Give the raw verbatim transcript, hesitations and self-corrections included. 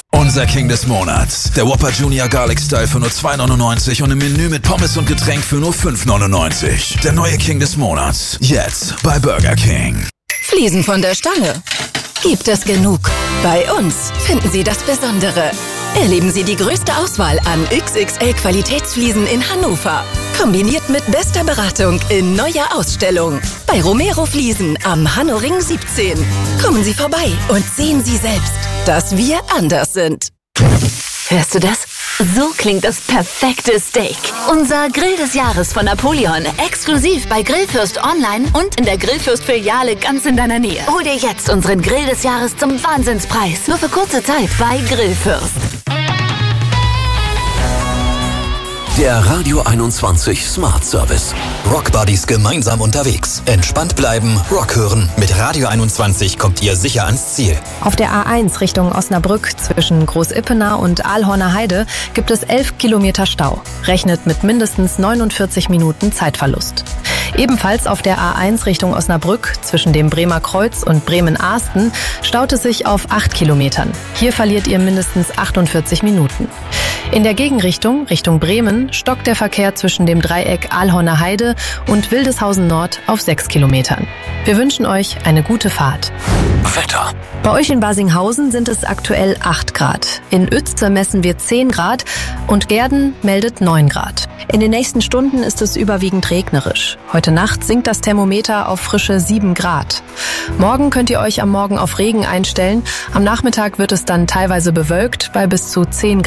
Unser King des Monats. Der Whopper Junior Garlic Style für nur zwei neunundneunzig und im Menü mit Pommes und Getränk für nur fünf neunundneunzig. Der neue King des Monats. Jetzt bei Burger King. Fliesen von der Stange. Gibt es genug. Bei uns finden Sie das Besondere. Erleben Sie die größte Auswahl an X X L-Qualitätsfliesen in Hannover. Kombiniert mit bester Beratung in neuer Ausstellung. Bei Romero Fliesen am Hannoring siebzehn. Kommen Sie vorbei und sehen Sie selbst, dass wir anders sind. Hörst du das? So klingt das perfekte Steak. Unser Grill des Jahres von Napoleon. Exklusiv bei Grillfürst online und in der Grillfürst-Filiale ganz in deiner Nähe. Hol dir jetzt unseren Grill des Jahres zum Wahnsinnspreis. Nur für kurze Zeit bei Grillfürst. Der Radio einundzwanzig Smart Service. Rock Buddies gemeinsam unterwegs. Entspannt bleiben, Rock hören. Mit Radio einundzwanzig kommt ihr sicher ans Ziel. Auf der A eins Richtung Osnabrück zwischen Großippenau und Aalhorner Heide gibt es elf Kilometer Stau. Rechnet mit mindestens neunundvierzig Minuten Zeitverlust. Ebenfalls auf der A eins Richtung Osnabrück zwischen dem Bremer Kreuz und Bremen-Ahsten staut es sich auf acht Kilometern. Hier verliert ihr mindestens achtundvierzig Minuten. In der Gegenrichtung, Richtung Bremen, stockt der Verkehr zwischen dem Dreieck Aalhorner Heide und Wildeshausen Nord auf sechs Kilometern. Wir wünschen euch eine gute Fahrt. Wetter. Bei euch in Basinghausen sind es aktuell acht Grad. In Uetze messen wir zehn Grad und Gehrden meldet neun Grad. In den nächsten Stunden ist es überwiegend regnerisch. Heute Nacht sinkt das Thermometer auf frische sieben Grad. Morgen könnt ihr euch am Morgen auf Regen einstellen. Am Nachmittag wird es dann teilweise bewölkt bei bis zu zehn Grad.